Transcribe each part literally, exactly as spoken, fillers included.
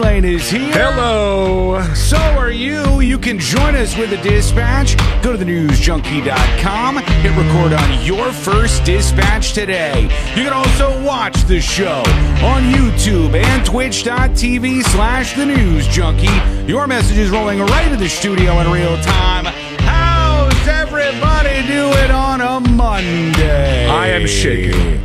Lane is here. Hello. So are you. You can join us with the Dispatch. Go to the news junkie dot com. Hit record on your first Dispatch today. You can also watch the show on YouTube and twitch.tv slash the news junkie. Your message is rolling right into the studio in real time. How's everybody doing on a Monday? I am shaking.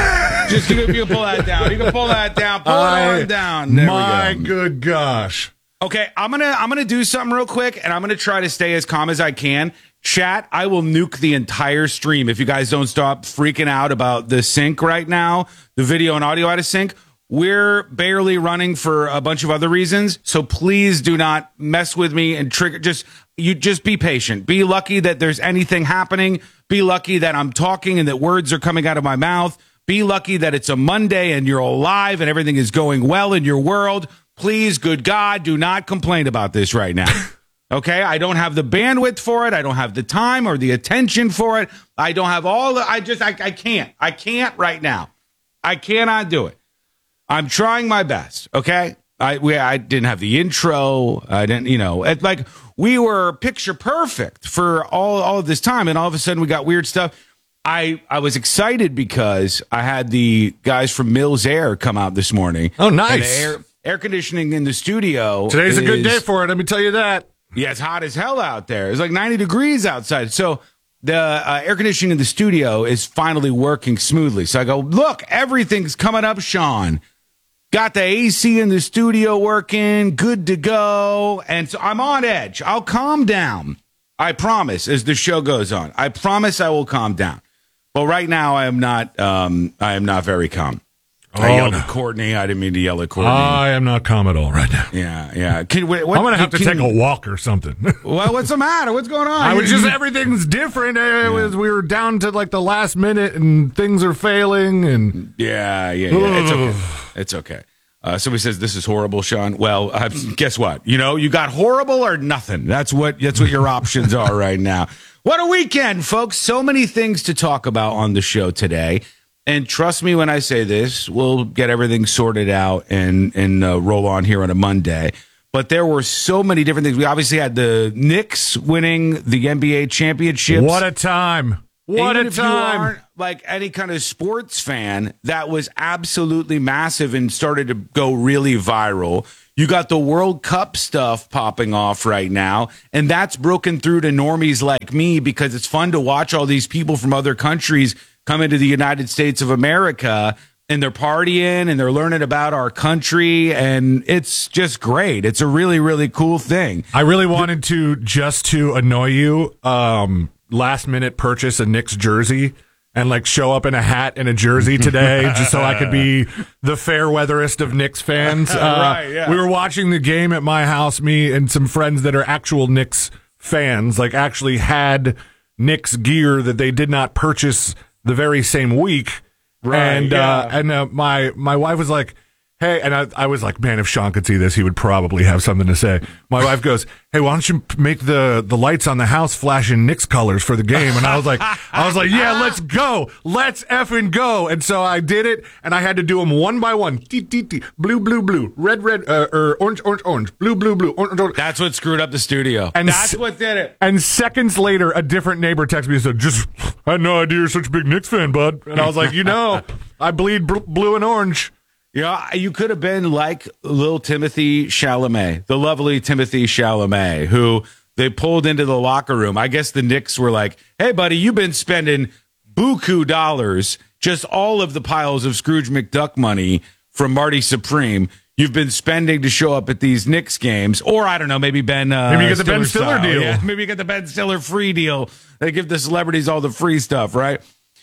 Just you can, you can pull that down. You can pull that down. Pull I, it down. There my we go. good gosh. Okay, I'm gonna I'm gonna do something real quick, and I'm gonna try to stay as calm as I can. Chat, I will nuke the entire stream if you guys don't stop freaking out about the sync right now. The video and audio out of sync. We're barely running for a bunch of other reasons, so please do not mess with me and trigger. Just you just be patient. Be lucky that there's anything happening. Be lucky that I'm talking and that words are coming out of my mouth. Be lucky that it's a Monday and you're alive and everything is going well in your world. Please, good God, do not complain about this right now. Okay? I don't have the bandwidth for it. I don't have the time or the attention for it. I don't have all the, I just, I, I can't. I can't right now. I cannot do it. I'm trying my best. Okay? I, we, I didn't have the intro. I didn't, you know, it, like we were picture perfect for all, all of this time. And all of a sudden we got weird stuff. I, I was excited because I had the guys from Mills Air come out this morning. Oh, nice. Air, air conditioning in the studio. Today's is, a good day for it, let me tell you that. Yeah, it's hot as hell out there. It's like ninety degrees outside. So the uh, air conditioning in the studio is finally working smoothly. So I go, look, everything's coming up, Sean. Got the A C in the studio working, good to go. And so I'm on edge. I'll calm down. I promise as the show goes on. I promise I will calm down. Well, right now I am not. Um, I am not very calm. Oh, I yelled no. at Courtney. I didn't mean to yell at Courtney. I am not calm at all right now. Yeah, yeah. Can, what, I'm going to have to can, take a walk or something. Well, what's the matter? What's going on? I was just, everything's different. It was, we were down to like the last minute and things are failing. And Yeah, yeah, yeah. It's okay. It's okay. Uh, somebody says this is horrible, Sean. Well, uh, guess what? You know, you got horrible or nothing. That's what that's what your options are right now. What a weekend, folks. So many things to talk about on the show today. And trust me when I say this, we'll get everything sorted out and, and uh, roll on here on a Monday. But there were so many different things. We obviously had the Knicks winning the N B A championships. what a time. What Even a if you time. aren't like any kind of sports fan, that was absolutely massive and started to go really viral. You got the World Cup stuff popping off right now, and that's broken through to normies like me because it's fun to watch all these people from other countries come into the United States of America, and they're partying and they're learning about our country, and it's just great. It's a really, really cool thing. I really wanted to, just to annoy you, um, last minute purchase a Knicks jersey and like show up in a hat and a jersey today just so I could be the fair weatherist of Knicks fans. Uh, Right, yeah. We were watching the game at my house, me and some friends that are actual Knicks fans, like actually had Knicks gear that they did not purchase the very same week. Right, and yeah. uh, and uh, my my wife was like, hey, and I, I was like, man, if Sean could see this, he would probably have something to say. My wife goes, hey, why don't you make the, the lights on the house flash in Knicks colors for the game? And I was like, I was like, yeah, let's go. Let's effing go. And so I did it, and I had to do them one by one. Tee, tee, tee. Blue, blue, blue. Red, red, uh, or orange, orange, orange. Blue, blue, blue. Orange, orange. That's what screwed up the studio. And That's s- what did it. And seconds later, a different neighbor texted me and said, just, I had no idea you're such a big Knicks fan, bud. And I was like, you know, I bleed bl- blue and orange. Yeah, you could have been like little Timothy Chalamet, the lovely Timothy Chalamet, who they pulled into the locker room. I guess the Knicks were like, hey, buddy, you've been spending buku dollars, just all of the piles of Scrooge McDuck money from Marty Supreme. You've been spending to show up at these Knicks games. Or, I don't know, maybe Ben uh, Maybe you get the Ben Stiller style. deal. Yeah, maybe you get the Ben Stiller free deal. They give the celebrities all the free stuff, right?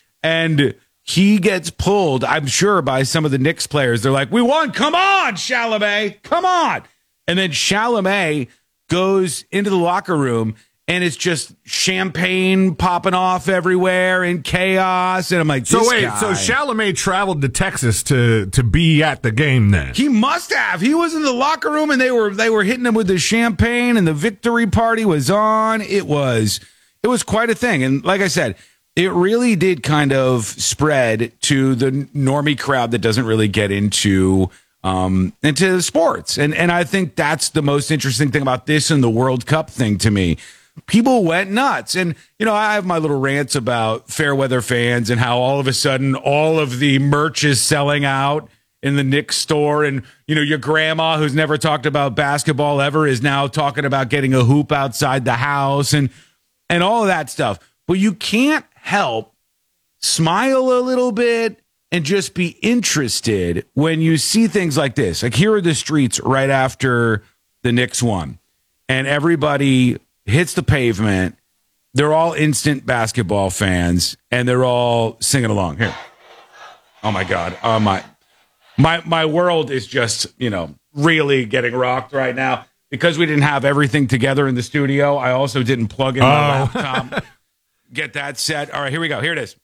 And he gets pulled, I'm sure, by some of the Knicks players. They're like, we won. Come on, Chalamet. Come on. And then Chalamet goes into the locker room, and it's just champagne popping off everywhere and chaos. And I'm like, So this wait, guy, so Chalamet traveled to Texas to to be at the game then? he must have. He was in the locker room, and they were they were hitting him with the champagne, and the victory party was on. It was it was quite a thing. And like I said, it really did kind of spread to the normie crowd that doesn't really get into um, into sports. And and I think that's the most interesting thing about this and the World Cup thing to me. People went nuts. And, you know, I have my little rants about fair weather fans and how all of a sudden all of the merch is selling out in the Knicks store. And, you know, your grandma who's never talked about basketball ever is now talking about getting a hoop outside the house and and all of that stuff. But you can't help smile a little bit and just be interested when you see things like this. Like, here are the streets right after the Knicks won, and everybody hits the pavement. They're all instant basketball fans, and they're all singing along. Here. Oh, my God. Oh, my. My my world is just, you know, really getting rocked right now. Because we didn't have everything together in the studio, I also didn't plug in my Oh. laptop. Get that set. All right, here we go. Here it is.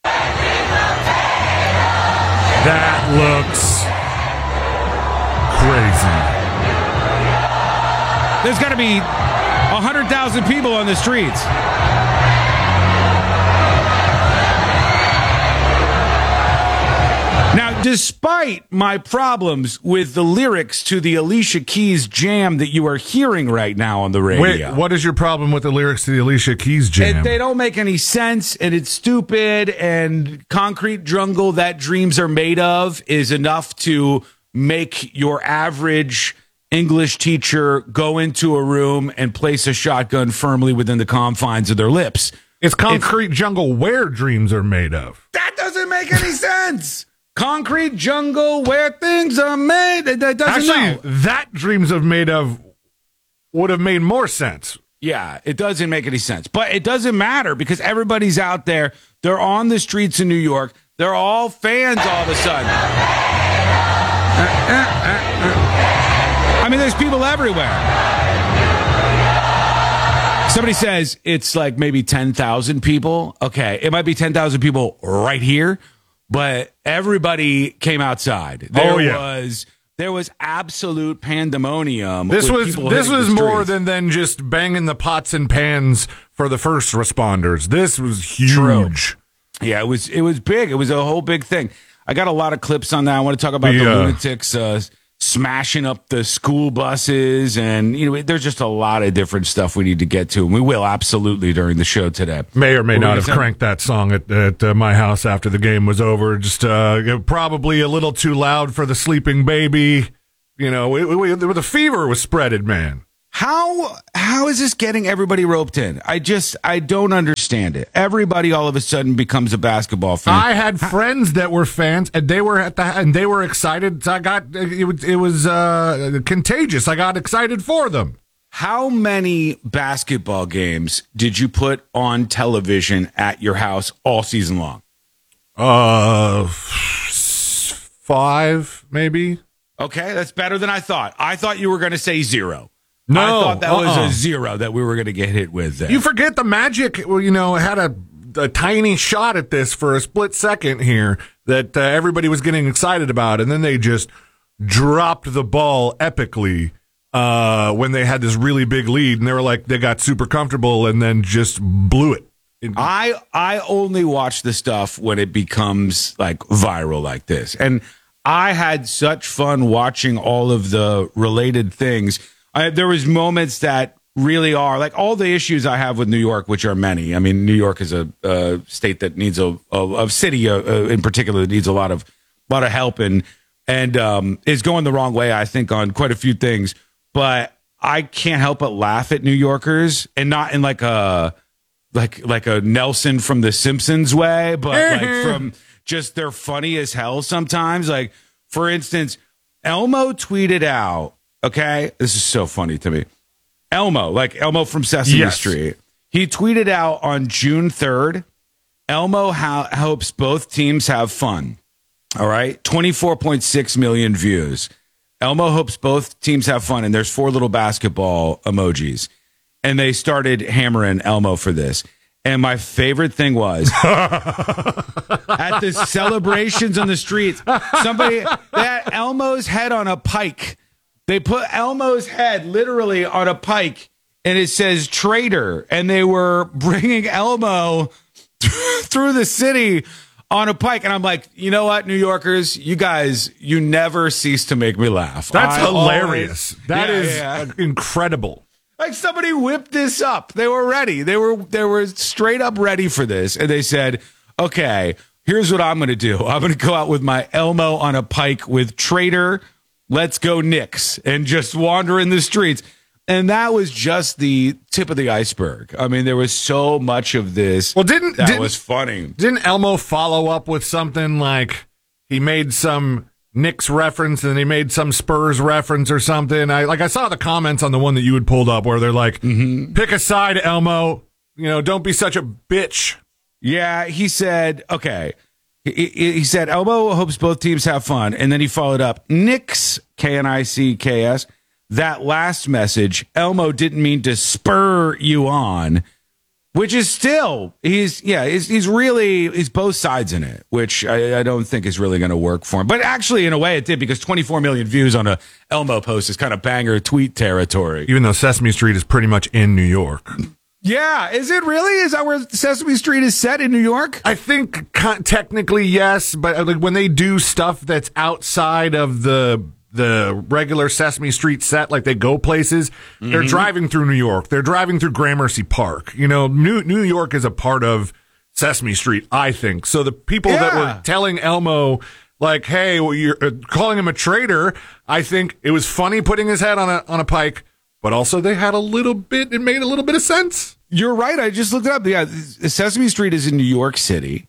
That looks crazy. There's got to be one hundred thousand people on the streets. Now, despite my problems with the lyrics to the Alicia Keys jam that you are hearing right now on the radio. Wait, what is your problem with the lyrics to the Alicia Keys jam? And they don't make any sense, and it's stupid, and Concrete Jungle, That Dreams Are Made Of, is enough to make your average English teacher go into a room and place a shotgun firmly within the confines of their lips. It's Concrete Jungle, Where Dreams Are Made Of. That doesn't make any sense. Concrete Jungle, Where Things Are Made. That doesn't Actually, know. That Dreams Are Made Of would have made more sense. Yeah, it doesn't make any sense. But it doesn't matter because everybody's out there. They're on the streets in New York. They're all fans all of a sudden. Uh, uh, uh, uh. I mean, there's people everywhere. Somebody says it's like maybe ten thousand people. Okay, it might be ten thousand people right here, but everybody came outside. There Oh, yeah. was... There was absolute pandemonium. This with was people this hitting was the more streets. than than just banging the pots and pans for the first responders. This was huge. True. Yeah, it was it was big. It was a whole big thing. I got a lot of clips on that. I want to talk about The, the uh, lunatics uh, smashing up the school buses, and you know, there's just a lot of different stuff we need to get to, and we will absolutely during the show today. May or may What were not you have saying? cranked that song at, at uh, my house after the game was over. Just uh, probably a little too loud for the sleeping baby. You know, it, it, the fever was spreaded, man. How how is this getting everybody roped in? I just I don't understand it. Everybody all of a sudden becomes a basketball fan. I had friends that were fans, and they were at the and they were excited. So I got it was it was uh, contagious. I got excited for them. How many basketball games did you put on television at your house all season long? Uh, five maybe. Okay, that's better than I thought. I thought you were going to say zero. No, I thought that uh-uh. was a zero that we were going to get hit with there. You forget the Magic, well, you know, had a, a tiny shot at this for a split second here that uh, everybody was getting excited about, and then they just dropped the ball epically uh, when they had this really big lead, and they were like, they got super comfortable and then just blew it. It- I I only watch the stuff when it becomes like viral like this. And I had such fun watching all of the related things. I, there was moments that really are like all the issues I have with New York, which are many. I mean, New York is a, a state that needs a, a, a city uh, uh, in particular that needs a lot of lot of help and and um, is going the wrong way, I think, on quite a few things. But I can't help but laugh at New Yorkers, and not in like a like like a Nelson from The Simpsons way, but like from just they're funny as hell sometimes. Like, for instance, Elmo tweeted out, okay, this is so funny to me. Elmo, like Elmo from Sesame Yes. Street, he tweeted out on June third, Elmo ho- hopes both teams have fun. All right, twenty-four point six million views. Elmo hopes both teams have fun, and there's four little basketball emojis. And they started hammering Elmo for this. And my favorite thing was at the celebrations on the streets, somebody, they had Elmo's head on a pike. They put Elmo's head literally on a pike, and it says traitor. And they were bringing Elmo through the city on a pike. And I'm like, you know what, New Yorkers, you guys, you never cease to make me laugh. That's I hilarious. Always, that yeah, is yeah. incredible. Like somebody whipped this up. They were ready. They were they were straight up ready for this. And they said, okay, here's what I'm going to do. I'm going to go out with my Elmo on a pike with Trader. Let's go Knicks, and just wander in the streets. And that was just the tip of the iceberg. I mean, there was so much of this. Well, didn't that didn't, was funny. Didn't Elmo follow up with something like he made some Knicks reference and he made some Spurs reference or something? I like I saw the comments on the one that you had pulled up where they're like, mm-hmm. pick a side, Elmo. You know, don't be such a bitch. Yeah, he said, okay. He, he said, Elmo hopes both teams have fun. And then he followed up, Knicks, K N I C K S. That last message, Elmo didn't mean to spur you on, which is still, he's, yeah, he's, he's really, he's both sides in it, which I, I don't think is really going to work for him. But actually, in a way, it did, because twenty-four million views on a Elmo post is kind of banger tweet territory. Even though Sesame Street is pretty much in New York. Yeah, is it really? Is that where Sesame Street is set, in New York? I think con- technically yes, but like when they do stuff that's outside of the the regular Sesame Street set, like they go places, mm-hmm. they're driving through New York. They're driving through Gramercy Park. You know, New New York is a part of Sesame Street, I think. So the people yeah. that were telling Elmo, like, hey, well, you're uh, calling him a traitor, I think it was funny putting his head on a on a pike. But also they had a little bit, it made a little bit of sense. You're right. I just looked it up. Yeah, Sesame Street is in New York City,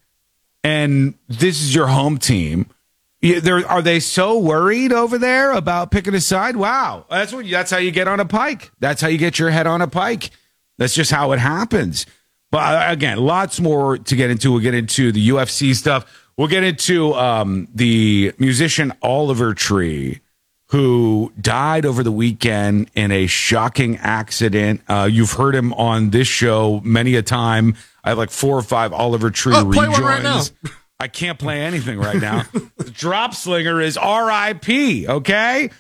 and this is your home team. There, are they so worried over there about picking a side? Wow. That's what. That's how you get on a pike. That's how you get your head on a pike. That's just how it happens. But again, lots more to get into. We'll get into the U F C stuff. We'll get into um, the musician Oliver Tree, who died over the weekend in a shocking accident. Uh, you've heard him on this show many a time. I have like four or five Oliver Tree oh, play rejoins. One right now. I can't play anything right now. The Drop Slinger is R I P, okay?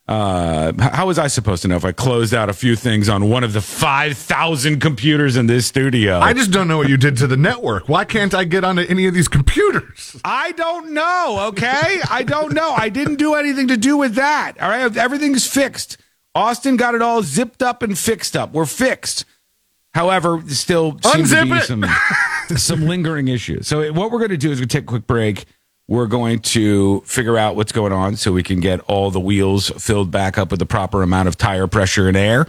Uh, how was I supposed to know if I closed out a few things on one of the five thousand computers in this studio? I just don't know what you did to the network. Why can't I get onto any of these computers? I don't know, okay? I don't know. I didn't do anything to do with that, all right? Everything's fixed. Austin got it all zipped up and fixed up. We're fixed. However, still seems to be some, some lingering issues. So what we're going to do is we take a quick break. We're going to figure out what's going on so we can get all the wheels filled back up with the proper amount of tire pressure and air.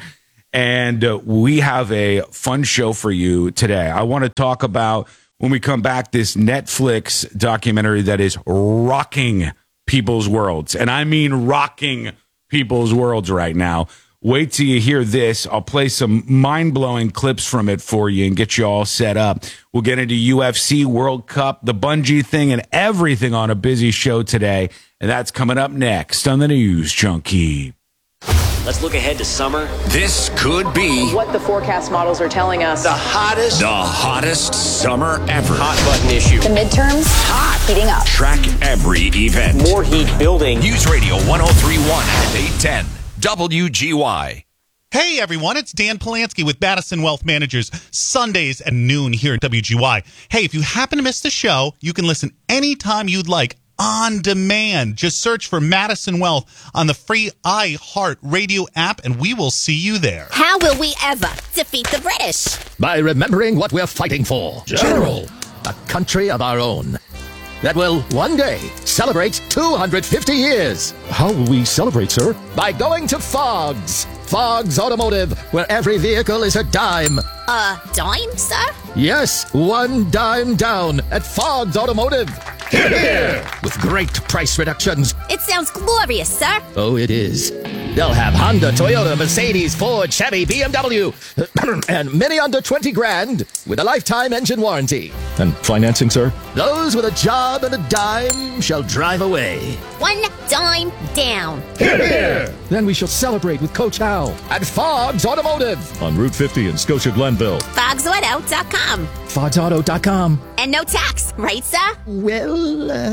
And uh, we have a fun show for you today. I want to talk about, when we come back, this Netflix documentary that is rocking people's worlds. And I mean rocking people's worlds right now. Wait till you hear this. I'll play some mind-blowing clips from it for you and get you all set up. We'll get into U F C, World Cup, the Bungie thing, and everything on a busy show today. And that's coming up next on the News Junkie. Let's look ahead to summer. This could be what the forecast models are telling us. The hottest, the hottest summer ever. Hot button issue. The midterms, hot, heating up. Track every event. More heat building. News Radio one oh three point one and eight ten. W G Y. Hey everyone, it's Dan Polanski with Madison Wealth Managers, Sundays at noon here at W G Y. Hey, if you happen to miss the show, you can listen anytime you'd like on demand. Just search for Madison Wealth on the free iHeart Radio app and we will see you there. How will we ever defeat the British? By remembering what we're fighting for. General. A country of our own. That will one day celebrate two hundred fifty years. How will we celebrate, sir? By going to Fogs. Fogs Automotive, where every vehicle is a dime. A dime, sir? Yes, one dime down at Fogs Automotive. Hear, hear. With great price reductions. It sounds glorious, sir. Oh, it is. They'll have Honda, Toyota, Mercedes, Ford, Chevy, B M W, and many under twenty grand with a lifetime engine warranty. And financing, sir? Those with a job and a dime shall drive away. One dime down. Hear, hear. Then we shall celebrate with Coach Hal. At Fogs Automotive. On Route fifty in Scotia Glenville. Fogs Auto dot com. Fogs Auto dot com. And no tax, right, sir? Well, uh,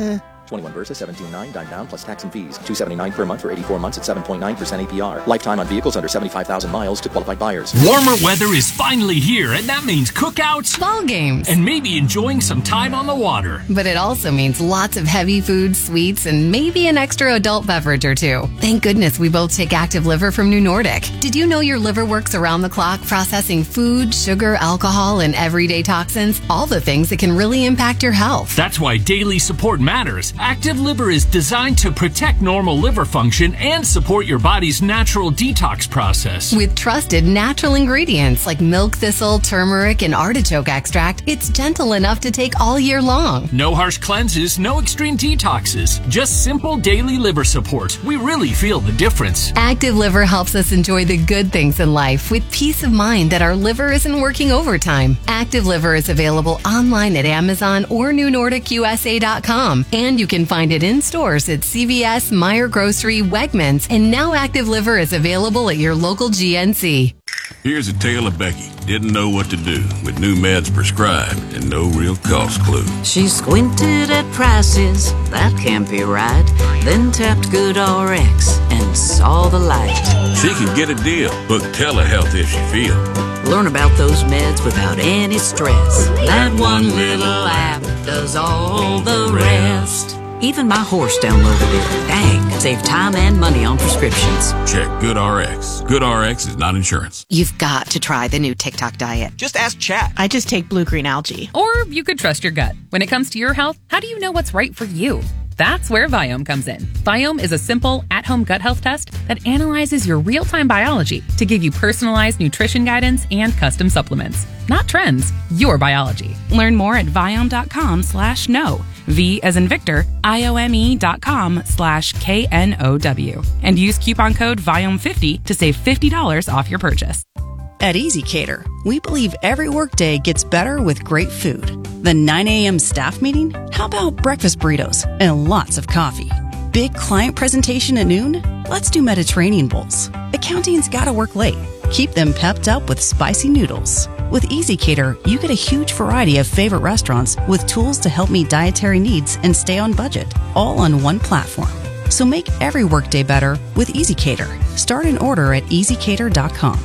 twenty-one versus seventeen nine, dime down plus tax and fees. two seventy-nine per month for eighty-four months at seven point nine percent A P R. Lifetime on vehicles under seventy-five thousand miles to qualified buyers. Warmer weather is finally here, and that means cookouts, ball games, and maybe enjoying some time on the water. But it also means lots of heavy food, sweets, and maybe an extra adult beverage or two. Thank goodness we both take Active Liver from New Nordic. Did you know your liver works around the clock processing food, sugar, alcohol, and everyday toxins? All the things that can really impact your health. That's why daily support matters. Active Liver is designed to protect normal liver function and support your body's natural detox process. With trusted natural ingredients like milk thistle, turmeric, and artichoke extract, it's gentle enough to take all year long. No harsh cleanses, no extreme detoxes. Just simple daily liver support. We really feel the difference. Active Liver helps us enjoy the good things in life with peace of mind that our liver isn't working overtime. Active Liver is available online at Amazon or new nordic u s a dot com, and you can find it in stores at C V S, Meijer Grocery, Wegmans, and now Active Liver is available at your local G N C. Here's a tale of Becky. Didn't know what to do with new meds prescribed and no real cost clue. She squinted at prices, that can't be right. Then tapped GoodRx and saw the light. She can get a deal. Book telehealth if she feels. Learn about those meds without any stress. That one little app does all the rest. Even my horse downloaded it. Dang, save time and money on prescriptions. Check GoodRx. GoodRx is not insurance. You've got to try the new TikTok diet. Just ask Chat. I just take blue-green algae. Or you could trust your gut. When it comes to your health, how do you know what's right for you? That's where Viome comes in. Viome is a simple, at-home gut health test that analyzes your real-time biology to give you personalized nutrition guidance and custom supplements. Not trends, your biology. Learn more at Viome.com slash no. V as in Victor, I-O-M-E dot com slash K N O W. And use coupon code Viome fifty to save fifty dollars off your purchase. At Easy Cater, we believe every workday gets better with great food. The nine a.m. staff meeting? How about breakfast burritos and lots of coffee? Big client presentation at noon? Let's do Mediterranean bowls. Accounting's gotta work late. Keep them pepped up with spicy noodles. With Easy Cater, you get a huge variety of favorite restaurants with tools to help meet dietary needs and stay on budget, all on one platform. So make every workday better with Easy Cater. Start an order at easy cater dot com.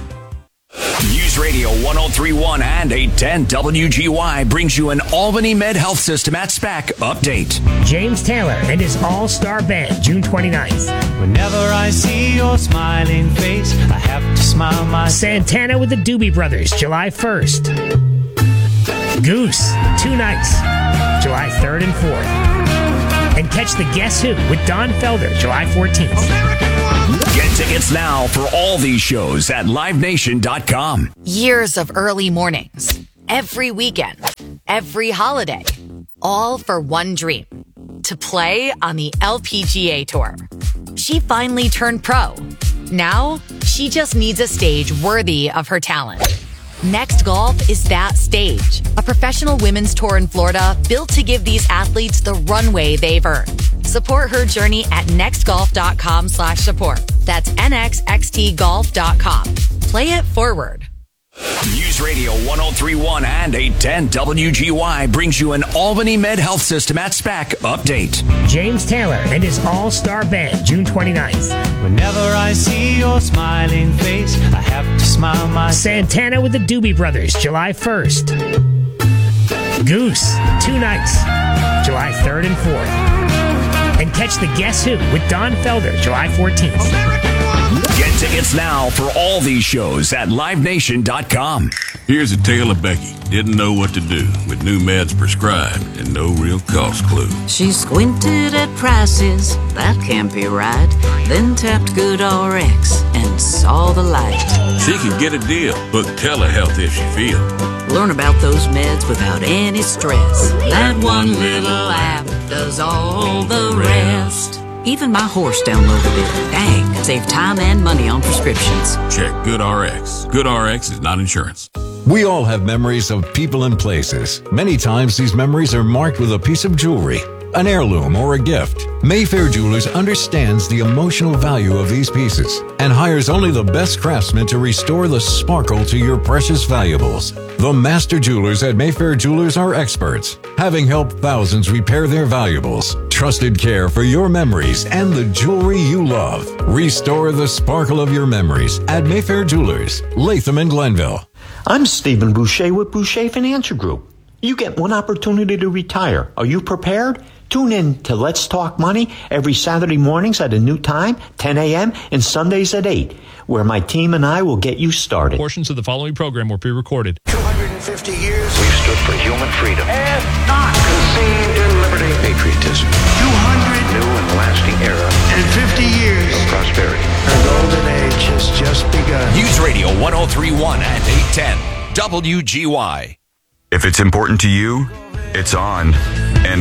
News Radio one oh three point one and eight ten W G Y brings you an Albany Med Health System at SPAC update. James Taylor and his all-star band, June twenty-ninth. Whenever I see your smiling face, I have to smile myself. Santana with the Doobie Brothers, July first. Goose, two nights, July third and fourth. And catch the Guess Who with Don Felder, July fourteenth. Get tickets now for all these shows at live nation dot com. Years of early mornings, every weekend, every holiday, all for one dream, to play on the L P G A Tour. She finally turned pro. Now, she just needs a stage worthy of her talent. Next Golf is that stage, a professional women's tour in Florida built to give these athletes the runway they've earned. Support her journey at nextgolf.com slash support. That's N X X T golf dot com. Play it forward. News Radio one oh three point one and eight ten W G Y brings you an Albany Med Health System at SPAC update. James Taylor and his all-star band, June twenty-ninth. Whenever I see your smiling face, I have to smile myself. Santana with the Doobie Brothers, July first. Goose, two nights, July third and fourth. And catch the Guess Who with Don Felder, July fourteenth. Get tickets now for all these shows at live nation dot com. Here's a tale of Becky. Didn't know what to do with new meds prescribed and no real cost clue. She squinted at prices, that can't be right. Then tapped GoodRx and saw the light. She can get a deal. Book telehealth if she feels. Learn about those meds without any stress. That one little app does all the rest. Even my horse downloaded it. Dang, save time and money on prescriptions. Check GoodRx. GoodRx is not insurance. We all have memories of people and places. Many times these memories are marked with a piece of jewelry, an heirloom, or a gift. Mayfair Jewelers understands the emotional value of these pieces and hires only the best craftsmen to restore the sparkle to your precious valuables. The master jewelers at Mayfair Jewelers are experts, having helped thousands repair their valuables. trusted care for your memories and the jewelry you love. Restore the sparkle of your memories at Mayfair Jewelers, Latham and Glenville. I'm Stephen Boucher with Boucher Financial Group. You get one opportunity to retire. Are you prepared? Tune in to Let's Talk Money every Saturday mornings at a new time, ten a.m., and Sundays at eight, where my team and I will get you started. Portions of the following program were pre-recorded. two hundred fifty years we've stood for human freedom and not conceived in liberty. Patriotism. two hundred new and lasting era and fifty years of prosperity. Our golden age has just begun. News Radio one oh three point one and eight ten W G Y. If it's important to you, it's on. And